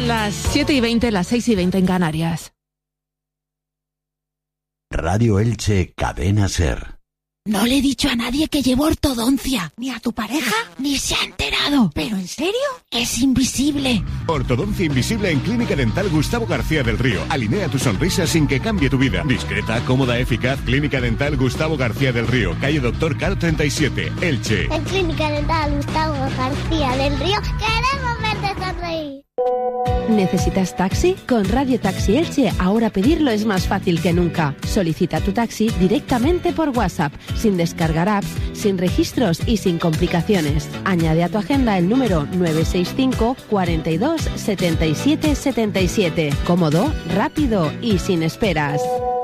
las 7:20, las 6:20 en Canarias. Radio Elche, Cadena SER. No le he dicho a nadie que llevo ortodoncia, ni a tu pareja, ni se ha enterado. ¿Pero en serio? Es invisible. Ortodoncia invisible en Clínica Dental Gustavo García del Río. Alinea tu sonrisa sin que cambie tu vida. Discreta, cómoda, eficaz. Clínica Dental Gustavo García del Río. Calle Doctor Caro 37, Elche. En Clínica Dental Gustavo García del Río queremos verte sonreír. ¿Necesitas taxi? Con Radio Taxi Elche ahora pedirlo es más fácil que nunca. Solicita tu taxi directamente por WhatsApp, sin descargar apps, sin registros y sin complicaciones. Añade a tu agenda el número 965 42 77 77. Cómodo, rápido y sin esperas.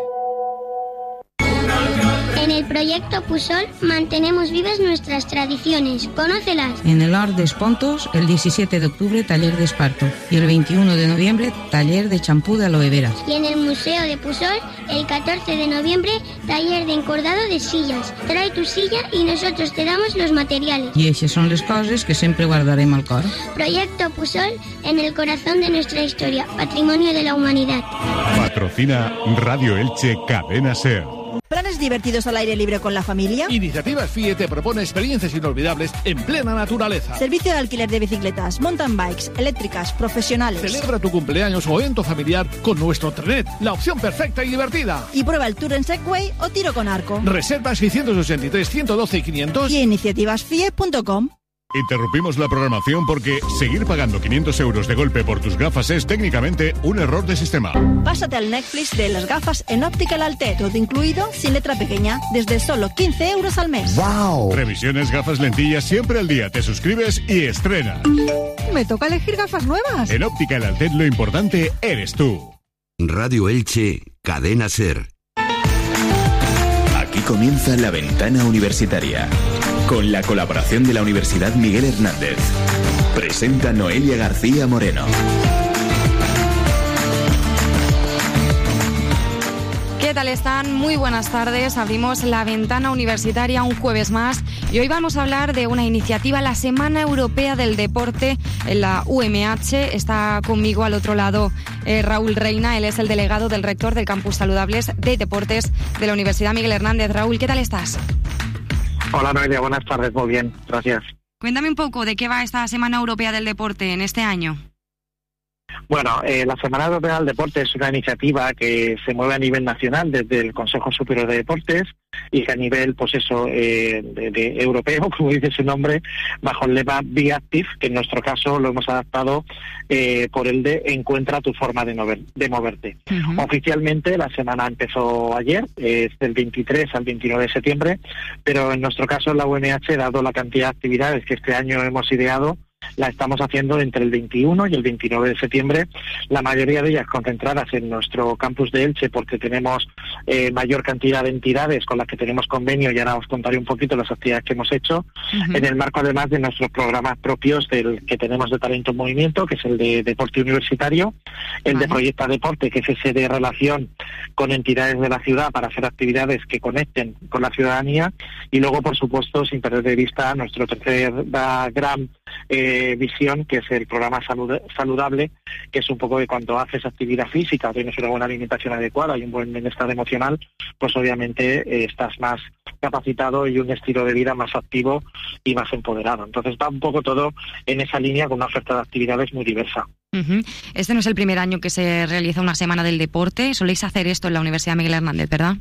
En el proyecto Pusol mantenemos vivas nuestras tradiciones. Conócelas. En el Arc de Espontos, el 17 de octubre, taller de esparto. Y el 21 de noviembre, taller de champú de aloe vera. Y en el Museo de Pusol, el 14 de noviembre, taller de encordado de sillas. Trae tu silla y nosotros te damos los materiales. Y esas son las cosas que siempre guardarem al cor. Proyecto Pusol en el corazón de nuestra historia, patrimonio de la humanidad. Patrocina Radio Elche, Cadena SER. ¿Planes divertidos al aire libre con la familia? Iniciativas FIE te propone experiencias inolvidables en plena naturaleza. Servicio de alquiler de bicicletas, mountain bikes, eléctricas, profesionales. Celebra tu cumpleaños o evento familiar con nuestro trenet, la opción perfecta y divertida. Y prueba el tour en Segway o tiro con arco. Reserva 683 112 y 500 y iniciativasfie.com. Interrumpimos la programación porque seguir pagando 500 euros de golpe por tus gafas es técnicamente un error de sistema. Pásate al Netflix de las gafas en Optical Alté, todo incluido, sin letra pequeña, desde solo 15 euros al mes. ¡Wow! Revisiones, gafas, lentillas, siempre al día. Te suscribes y estrenas. Me toca elegir gafas nuevas. En Optical Alté lo importante eres tú. Radio Elche, Cadena SER. Aquí comienza La Ventana Universitaria, con la colaboración de la Universidad Miguel Hernández. Presenta Noelia García Moreno. ¿Qué tal están? Muy buenas tardes. Abrimos La Ventana Universitaria un jueves más y hoy vamos a hablar de una iniciativa, la Semana Europea del Deporte en la UMH. Está conmigo al otro lado Raúl Reina, él es el delegado del rector del Campus Saludables de Deportes de la Universidad Miguel Hernández. Raúl, ¿qué tal estás? Hola Noelia, buenas tardes, muy bien, gracias. Cuéntame un poco de qué va esta Semana Europea del Deporte en este año. Bueno, la Semana Europea del Deporte es una iniciativa que se mueve a nivel nacional desde el Consejo Superior de Deportes y que a nivel, pues eso, de europeo, como dice su nombre, bajo el lema Be Active, que en nuestro caso lo hemos adaptado por el de Encuentra tu forma de moverte. Uh-huh. Oficialmente la semana empezó ayer, es del 23 al 29 de septiembre, pero en nuestro caso en la UMH, dado la cantidad de actividades que este año hemos ideado, la estamos haciendo entre el 21 y el 29 de septiembre, la mayoría de ellas concentradas en nuestro campus de Elche, porque tenemos mayor cantidad de entidades con las que tenemos convenio, y ahora os contaré un poquito las actividades que hemos hecho, en el marco además de nuestros programas propios del que tenemos de Talento en Movimiento, que es el de Deporte Universitario, el de Proyecta Deporte, que es ese de relación con entidades de la ciudad para hacer actividades que conecten con la ciudadanía, y luego, por supuesto, sin perder de vista nuestro tercer gran visión, que es el programa saludable, que es un poco de cuando haces actividad física, tienes una buena alimentación adecuada y un buen bienestar emocional, pues obviamente estás más capacitado y un estilo de vida más activo y más empoderado. Entonces va un poco todo en esa línea con una oferta de actividades muy diversa. Uh-huh. Este no es el primer año que se realiza una Semana del Deporte, soléis hacer esto en la Universidad Miguel Hernández, ¿verdad?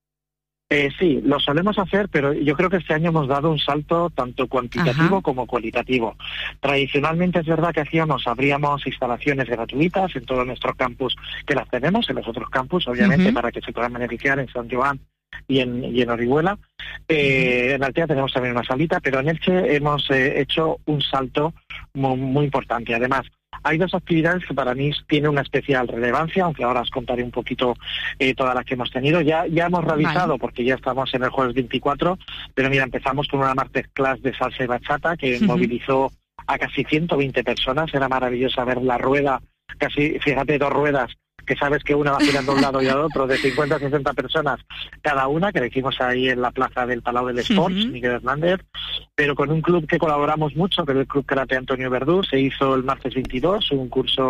Sí, lo solemos hacer, pero yo creo que este año hemos dado un salto tanto cuantitativo como cualitativo. Tradicionalmente es verdad que abríamos instalaciones gratuitas en todos nuestros campus, que las tenemos, en los otros campus, obviamente, para que se puedan beneficiar en San Joan y en Orihuela. En Altea tenemos también una salita, pero en Elche hemos hecho un salto muy importante. Además, hay dos actividades que para mí tienen una especial relevancia, aunque ahora os contaré un poquito todas las que hemos tenido. Ya hemos realizado, porque ya estamos en el jueves 24, pero mira, empezamos con una masterclass de salsa y bachata que movilizó a casi 120 personas. Era maravilloso ver la rueda, casi, fíjate, 2 ruedas, que sabes que una va girando a un lado y al otro, de 50 a 60 personas cada una, que lo hicimos ahí en la plaza del Palau del Sports, Miguel Hernández, pero con un club que colaboramos mucho, que es el Club Karate Antonio Verdú. Se hizo el martes 22 un curso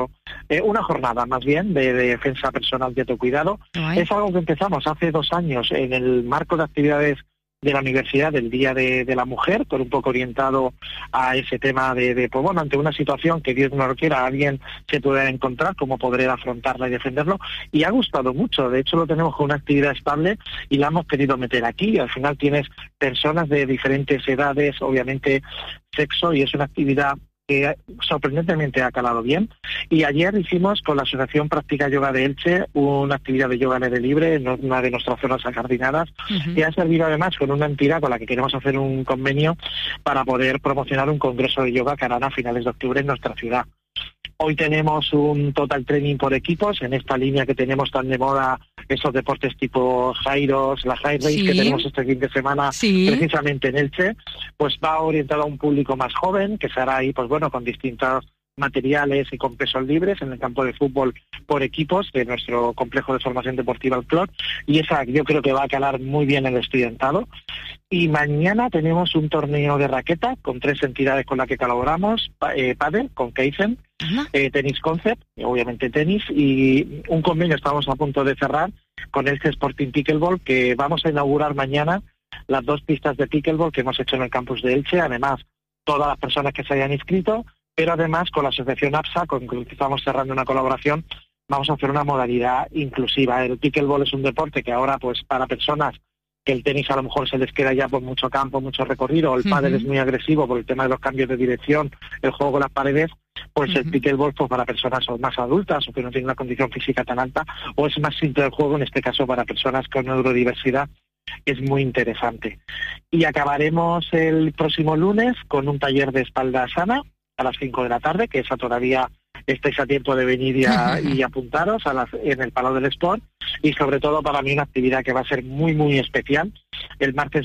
una jornada más bien de defensa personal y autocuidado. Es algo que empezamos hace 2 años en el marco de actividades de la universidad del Día de la Mujer, con un poco orientado a ese tema pues bueno, ante una situación que Dios no lo quiera, alguien se pueda encontrar, cómo poder afrontarla y defenderlo, y ha gustado mucho. De hecho, lo tenemos con una actividad estable y la hemos querido meter aquí. Al final tienes personas de diferentes edades, obviamente sexo, y es una actividad que sorprendentemente ha calado bien. Y ayer hicimos con la Asociación Práctica Yoga de Elche una actividad de yoga al aire libre en una de nuestras zonas ajardinadas, que ha servido además con una entidad con la que queremos hacer un convenio para poder promocionar un congreso de yoga que harán a finales de octubre en nuestra ciudad. Hoy tenemos un total training por equipos, en esta línea que tenemos tan de moda, esos deportes tipo Jairos, la High Race que tenemos este fin de semana precisamente en Elche, pues va orientado a un público más joven, que se hará ahí, pues bueno, con distintos materiales y con pesos libres en el campo de fútbol por equipos de nuestro complejo de formación deportiva el Clot, y esa yo creo que va a calar muy bien el estudiantado. Y mañana tenemos un torneo de raqueta con 3 entidades con las que colaboramos, Padel, con Keizen, Tenis Concept, obviamente tenis, y un convenio estamos a punto de cerrar con Elche Sporting Pickleball, que vamos a inaugurar mañana las 2 pistas de pickleball que hemos hecho en el campus de Elche, además todas las personas que se hayan inscrito, pero además con la asociación APSA, con que estamos cerrando una colaboración, vamos a hacer una modalidad inclusiva. El pickleball es un deporte que ahora, pues para personas que el tenis a lo mejor se les queda ya por mucho campo, mucho recorrido, el pádel es muy agresivo por el tema de los cambios de dirección, el juego con las paredes, pues el pickleball pues para personas más adultas o que no tienen una condición física tan alta, o es más simple el juego, en este caso para personas con neurodiversidad, es muy interesante. Y acabaremos el próximo lunes con un taller de espalda sana a las 5 de la tarde, que esa todavía estáis a tiempo de venir y apuntaros en el Palau del Sport, y sobre todo para mí una actividad que va a ser muy muy especial. El martes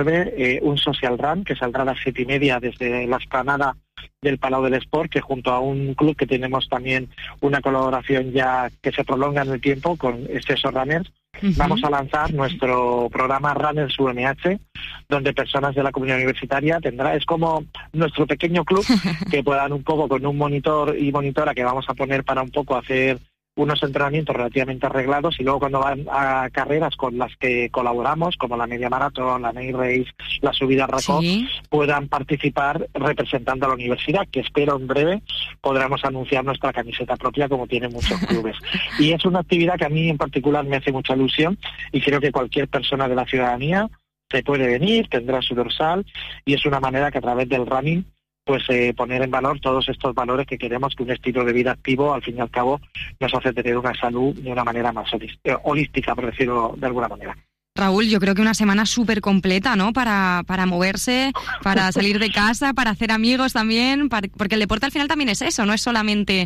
29 un social run que saldrá a las 7:30 desde la explanada del Palau del Sport, que junto a un club que tenemos también una colaboración ya que se prolonga en el tiempo con Exceso Runners, vamos a lanzar nuestro programa Runners UMH, donde personas de la comunidad universitaria es como nuestro pequeño club, que puedan un poco con un monitor y monitora que vamos a poner para un poco hacer unos entrenamientos relativamente arreglados, y luego cuando van a carreras con las que colaboramos, como la media maratón, la night race, la subida Racó, puedan participar representando a la universidad, que espero en breve podremos anunciar nuestra camiseta propia, como tienen muchos clubes. Y es una actividad que a mí en particular me hace mucha ilusión, y creo que cualquier persona de la ciudadanía se puede venir, tendrá su dorsal, y es una manera que a través del running pues poner en valor todos estos valores que queremos que un estilo de vida activo, al fin y al cabo, nos hace tener una salud de una manera más holística, por decirlo de alguna manera. Raúl, yo creo que una semana súper completa, ¿no? Para moverse, para salir de casa, para hacer amigos también, porque el deporte al final también es eso, no es solamente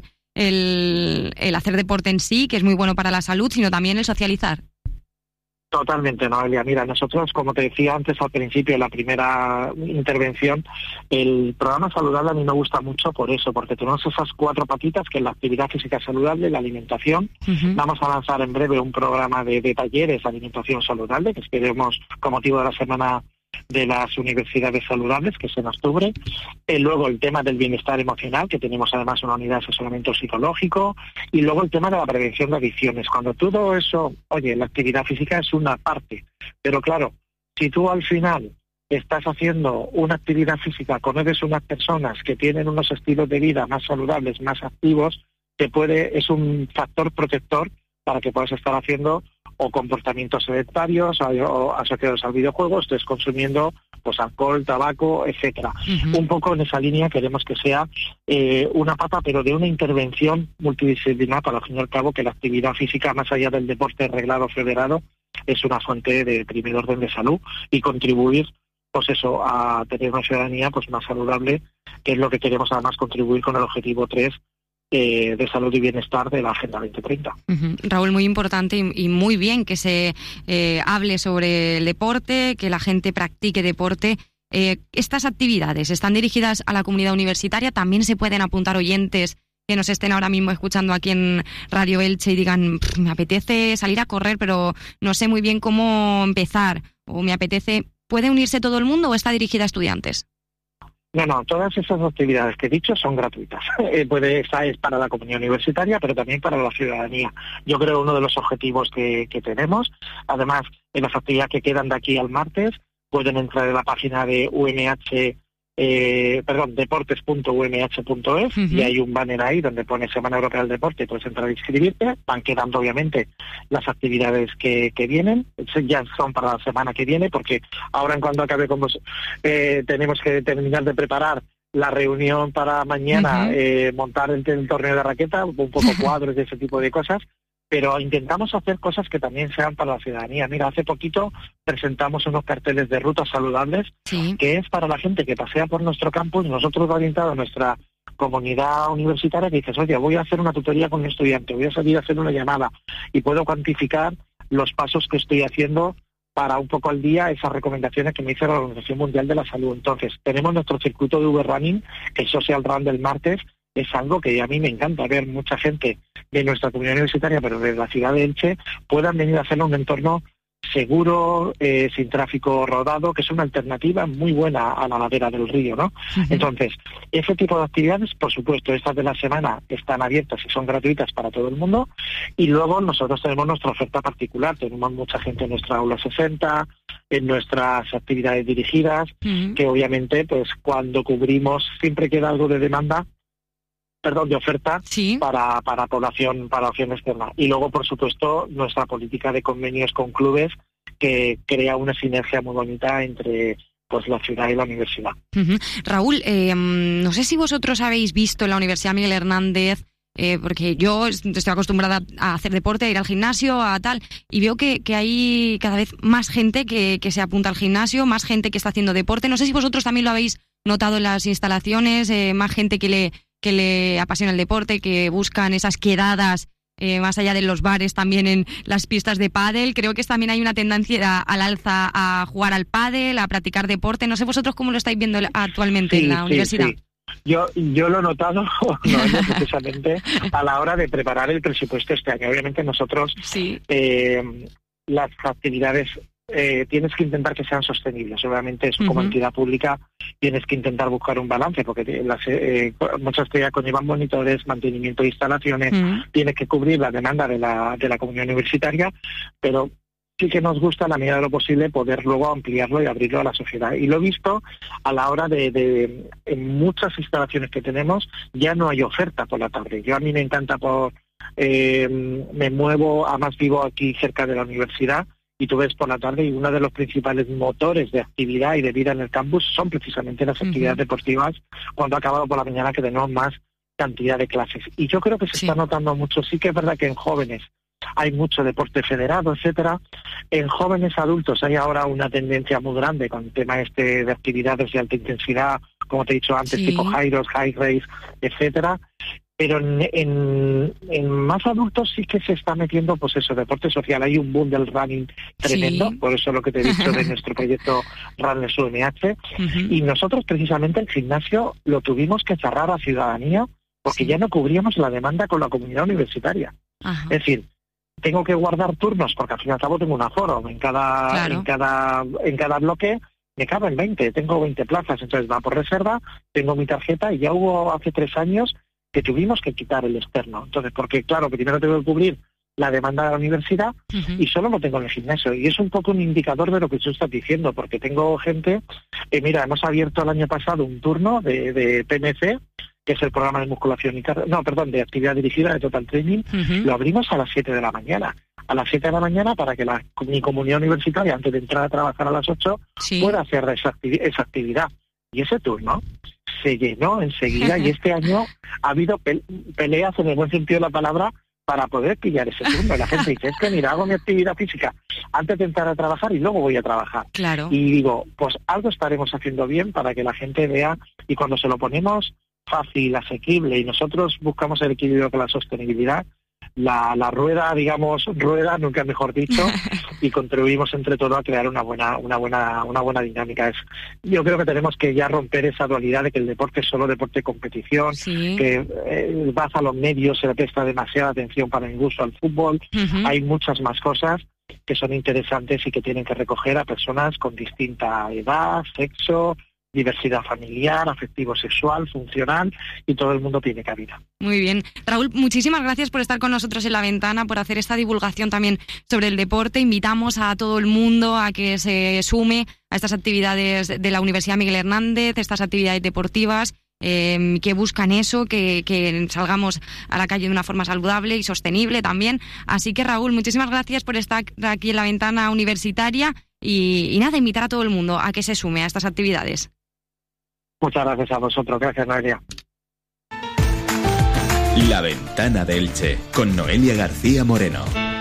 el hacer deporte en sí, que es muy bueno para la salud, sino también el socializar. Totalmente, Noelia. Mira, nosotros, como te decía antes al principio de la primera intervención, el programa saludable a mí me gusta mucho por eso, porque tenemos esas 4 patitas, que es la actividad física saludable, la alimentación. Vamos a lanzar en breve un programa de talleres de alimentación saludable, que esperemos con motivo de la semana de las universidades saludables, que es en octubre. Luego el tema del bienestar emocional, que tenemos además una unidad de asesoramiento psicológico, y luego el tema de la prevención de adicciones. Cuando todo eso, la actividad física es una parte, pero claro, si tú al final estás haciendo una actividad física, conoces unas personas que tienen unos estilos de vida más saludables, más activos, es un factor protector para que puedas estar haciendo o comportamientos sedentarios o asociados al videojuego, estés consumiendo pues alcohol, tabaco, etcétera. Un poco en esa línea queremos que sea una pata, pero de una intervención multidisciplinar, para al fin y al cabo que la actividad física, más allá del deporte reglado federado, es una fuente de primer orden de salud, y contribuir pues eso, a tener una ciudadanía pues más saludable, que es lo que queremos además contribuir con el objetivo 3 de salud y bienestar de la Agenda 2030. Raúl, muy importante y muy bien que se hable sobre el deporte, que la gente practique deporte. Estas actividades están dirigidas a la comunidad universitaria, también se pueden apuntar oyentes que nos estén ahora mismo escuchando aquí en Radio Elche y digan, me apetece salir a correr, pero no sé muy bien cómo empezar, o me apetece. ¿Puede unirse todo el mundo o está dirigida a estudiantes? No, todas esas actividades que he dicho son gratuitas. Esa es para la comunidad universitaria, pero también para la ciudadanía. Yo creo uno de los objetivos que tenemos. Además, en las actividades que quedan de aquí al martes, pueden entrar en la página de deportes.umh.es y hay un banner ahí donde pone Semana Europea del Deporte, puedes entrar a inscribirte. Van quedando obviamente las actividades que vienen, ya son para la semana que viene, porque ahora en cuanto acabe con vos, tenemos que terminar de preparar la reunión para mañana, montar el torneo de raqueta, un poco cuadros y ese tipo de cosas. Pero intentamos hacer cosas que también sean para la ciudadanía. Mira, hace poquito presentamos unos carteles de rutas saludables, que es para la gente que pasea por nuestro campus. Nosotros orientado a nuestra comunidad universitaria que dices, oye, voy a hacer una tutoría con un estudiante, voy a salir a hacer una llamada y puedo cuantificar los pasos que estoy haciendo para un poco al día esas recomendaciones que me hizo la Organización Mundial de la Salud. Entonces, tenemos nuestro circuito de V-Running, que es Social Run del martes. Es algo que a mí me encanta ver mucha gente de nuestra comunidad universitaria, pero de la ciudad de Elche, puedan venir a hacerlo en un entorno seguro, sin tráfico rodado, que es una alternativa muy buena a la ladera del río, ¿no? Entonces, ese tipo de actividades, por supuesto, estas de la semana están abiertas y son gratuitas para todo el mundo, y luego nosotros tenemos nuestra oferta particular, tenemos mucha gente en nuestra aula 60, en nuestras actividades dirigidas, que obviamente, pues cuando cubrimos, siempre queda algo de demanda, de oferta para población externa. Y luego, por supuesto, nuestra política de convenios con clubes que crea una sinergia muy bonita entre pues la ciudad y la universidad. Raúl, no sé si vosotros habéis visto en la Universidad Miguel Hernández, porque yo estoy acostumbrada a hacer deporte, a ir al gimnasio, a tal, y veo que hay cada vez más gente que se apunta al gimnasio, más gente que está haciendo deporte. No sé si vosotros también lo habéis notado en las instalaciones, más gente que le apasiona el deporte, que buscan esas quedadas más allá de los bares, también en las pistas de pádel. Creo que también hay una tendencia al alza a jugar al pádel, a practicar deporte. No sé vosotros cómo lo estáis viendo actualmente en la universidad. Sí. Yo lo he notado precisamente a la hora de preparar el presupuesto este año. Obviamente nosotros las actividades tienes que intentar que sean sostenibles. Obviamente, eso como entidad pública tienes que intentar buscar un balance, porque muchas actividades conllevan monitores, mantenimiento de instalaciones, tienes que cubrir la demanda de la comunidad universitaria, pero sí que nos gusta, a la medida de lo posible, poder luego ampliarlo y abrirlo a la sociedad. Y lo he visto a la hora de en muchas instalaciones que tenemos, ya no hay oferta por la tarde. A mí me encanta me muevo, además vivo aquí cerca de la universidad, y tú ves por la tarde, y uno de los principales motores de actividad y de vida en el campus son precisamente las actividades deportivas, cuando ha acabado por la mañana, que tenemos más cantidad de clases. Y yo creo que se está notando mucho. Sí que es verdad que en jóvenes hay mucho deporte federado, etcétera. En jóvenes adultos hay ahora una tendencia muy grande con el tema de actividades de alta intensidad, como te he dicho antes, tipo Hyros, High Race, etcétera. Pero en más adultos sí que se está metiendo, pues eso, deporte social. Hay un boom del running tremendo, por eso lo que te he dicho de nuestro proyecto Runners UMH. Y nosotros precisamente el gimnasio lo tuvimos que cerrar a ciudadanía porque ya no cubríamos la demanda con la comunidad universitaria. Es decir, tengo que guardar turnos porque al fin y al cabo tengo un aforo en cada bloque. Me caben 20, tengo 20 plazas, entonces va por reserva, tengo mi tarjeta, y ya hubo hace 3 años que tuvimos que quitar el externo. Entonces, porque claro, primero tengo que cubrir la demanda de la universidad y solo lo tengo en el gimnasio. Y es un poco un indicador de lo que tú estás diciendo, porque tengo gente, mira, hemos abierto el año pasado un turno de PMC, que es el programa de musculación de actividad dirigida, de Total Training, lo abrimos a las 7 de la mañana. A las 7 de la mañana, para que mi comunidad universitaria, antes de entrar a trabajar a las 8, pueda hacer esa actividad. Y ese turno se llenó enseguida, y este año ha habido peleas, en el buen sentido de la palabra, para poder pillar ese turno. La gente dice, es que mira, hago mi actividad física antes de entrar a trabajar y luego voy a trabajar. Y digo, pues algo estaremos haciendo bien para que la gente vea, y cuando se lo ponemos fácil, asequible, y nosotros buscamos el equilibrio con la sostenibilidad, la rueda, nunca mejor dicho, y contribuimos entre todos a crear una buena dinámica. Yo creo que tenemos que ya romper esa dualidad de que el deporte es solo deporte de competición, que vas a los medios, se le presta demasiada atención para el gusto al fútbol. Hay muchas más cosas que son interesantes y que tienen que recoger a personas con distinta edad, sexo, diversidad familiar, afectivo-sexual, funcional, y todo el mundo tiene cabida. Muy bien. Raúl, muchísimas gracias por estar con nosotros en La Ventana, por hacer esta divulgación también sobre el deporte. Invitamos a todo el mundo a que se sume a estas actividades de la Universidad Miguel Hernández, estas actividades deportivas que buscan eso, que salgamos a la calle de una forma saludable y sostenible también. Así que, Raúl, muchísimas gracias por estar aquí en La Ventana Universitaria y nada, invitar a todo el mundo a que se sume a estas actividades. Muchas gracias a vosotros. Gracias, Noelia. La Ventana de Elche, con Noelia García Moreno.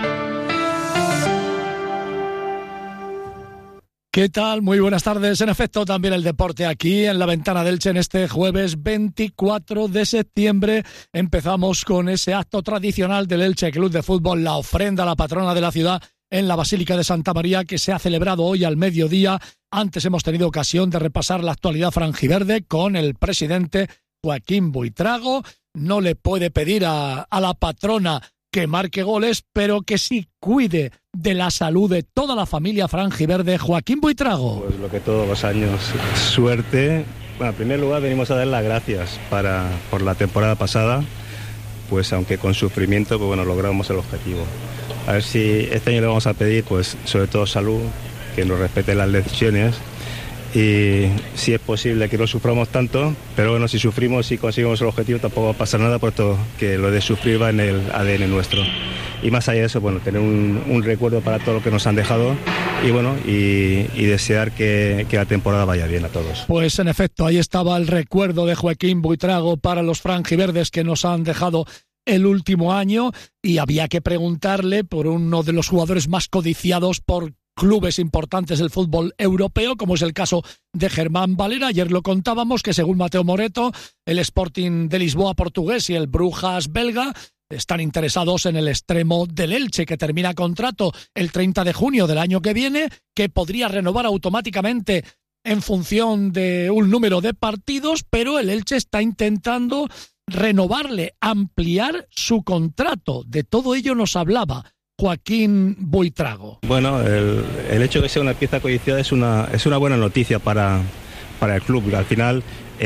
¿Qué tal? Muy buenas tardes. En efecto, también el deporte aquí en La Ventana de Elche en este jueves 24 de septiembre. Empezamos con ese acto tradicional del Elche Club de Fútbol, la ofrenda a la patrona de la ciudad en la Basílica de Santa María, que se ha celebrado hoy al mediodía. Antes hemos tenido ocasión de repasar la actualidad franjiverde con el presidente Joaquín Buitrago. No le puede pedir a la patrona que marque goles, pero que sí cuide de la salud de toda la familia franjiverde. Joaquín Buitrago. Pues lo que todos los años, suerte. Bueno, en primer lugar venimos a dar las gracias por la temporada pasada, pues aunque con sufrimiento, pues bueno, logramos el objetivo. A ver si este año le vamos a pedir, pues sobre todo salud, que nos respeten las decisiones, y si es posible que no suframos tanto, pero bueno, si sufrimos y conseguimos el objetivo tampoco va a pasar nada, puesto que lo de sufrir va en el ADN nuestro. Y más allá de eso, bueno, tener un recuerdo para todo lo que nos han dejado y bueno, y desear que la temporada vaya bien a todos. Pues en efecto, ahí estaba el recuerdo de Joaquín Buitrago para los franjiverdes que nos han dejado el último año, y había que preguntarle por uno de los jugadores más codiciados por clubes importantes del fútbol europeo, como es el caso de Germán Valera. Ayer lo contábamos que según Mateo Moreto, el Sporting de Lisboa portugués y el Brujas belga están interesados en el extremo del Elche, que termina contrato el 30 de junio del año que viene, que podría renovar automáticamente en función de un número de partidos, pero el Elche está intentando renovarle, ampliar su contrato. De todo ello nos hablaba Joaquín Buitrago. Bueno, el hecho de que sea una pieza codiciada es una buena noticia para el club. Al final,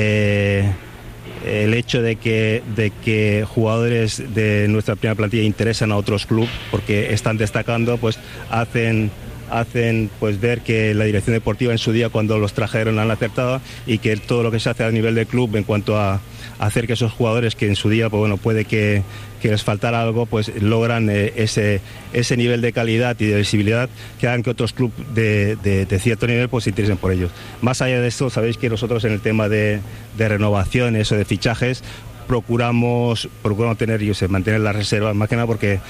el hecho de que jugadores de nuestra primera plantilla interesan a otros clubes porque están destacando, pues hacen pues ver que la dirección deportiva en su día, cuando los trajeron, han acertado, y que todo lo que se hace a nivel de club en cuanto a hacer que esos jugadores que en su día, pues bueno, puede que les faltara algo, pues logran ese nivel de calidad y de visibilidad que hagan que otros clubes de cierto nivel pues se interesen por ellos. Más allá de esto, sabéis que nosotros en el tema de renovaciones o de fichajes procuramos mantener las reservas, más que nada porque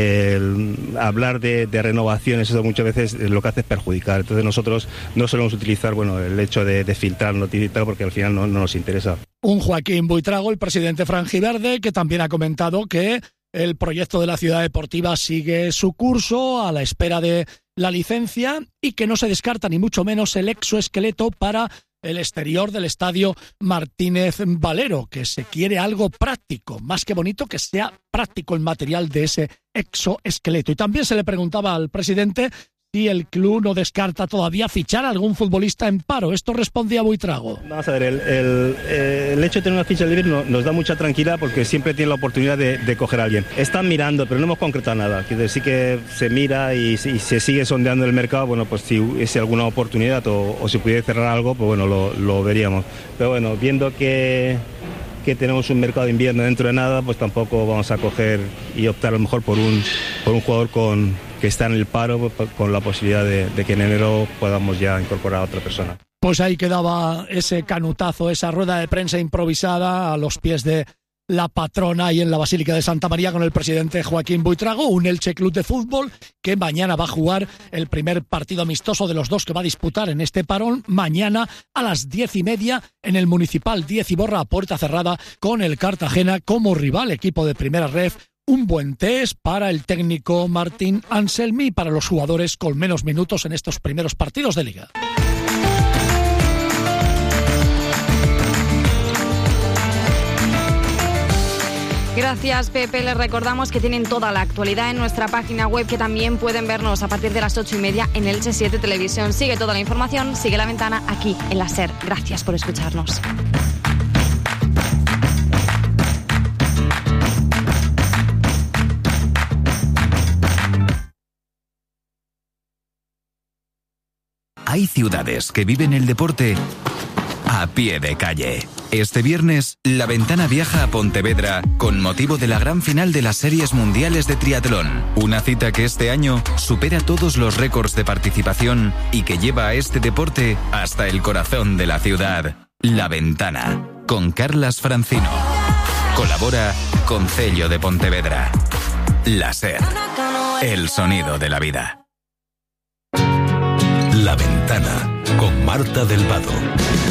hablar de renovaciones, eso muchas veces lo que hace es perjudicar. Entonces nosotros no solemos utilizar el hecho de filtrar noticias, porque al final no nos interesa. Un Joaquín Buitrago, el presidente franjiverde, que también ha comentado que el proyecto de la ciudad deportiva sigue su curso a la espera de la licencia y que no se descarta ni mucho menos el exoesqueleto para el exterior del estadio Martínez Valero, que se quiere algo práctico, más que bonito, que sea práctico el material de ese exoesqueleto. Y también se le preguntaba al presidente si el club no descarta todavía fichar a algún futbolista en paro. Esto respondía Buitrago. Vamos a ver, el hecho de tener una ficha libre nos da mucha tranquilidad, porque siempre tiene la oportunidad de coger a alguien. Están mirando, pero no hemos concretado nada. Quiere decir, sí que se mira y se sigue sondeando el mercado. Bueno, pues si hubiese alguna oportunidad o si pudiera cerrar algo, pues bueno, lo veríamos. Pero bueno, viendo que tenemos un mercado de invierno dentro de nada, pues tampoco vamos a coger y optar a lo mejor por un jugador que está en el paro, con la posibilidad de que en enero podamos ya incorporar a otra persona. Pues ahí quedaba ese canutazo, esa rueda de prensa improvisada a los pies de la patrona y en la Basílica de Santa María, con el presidente Joaquín Buitrago. Un Elche Club de Fútbol que mañana va a jugar el primer partido amistoso de los dos que va a disputar en este parón, mañana a las 10:30 en el Municipal 10 Iborra, a puerta cerrada, con el Cartagena como rival, equipo de primera ref. Un buen test para el técnico Martín Anselmi y para los jugadores con menos minutos en estos primeros partidos de Liga. Gracias, Pepe. Les recordamos que tienen toda la actualidad en nuestra página web, que también pueden vernos a partir de las 8:30 en Elche 7 Televisión. Sigue toda la información, sigue La Ventana aquí en la SER. Gracias por escucharnos. Hay ciudades que viven el deporte a pie de calle. Este viernes, La Ventana viaja a Pontevedra con motivo de la gran final de las Series Mundiales de Triatlón. Una cita que este año supera todos los récords de participación y que lleva a este deporte hasta el corazón de la ciudad. La Ventana, con Carlas Francino. Colabora Concello de Pontevedra. La SER, el sonido de la vida. La Ventana, con Marta del Vado.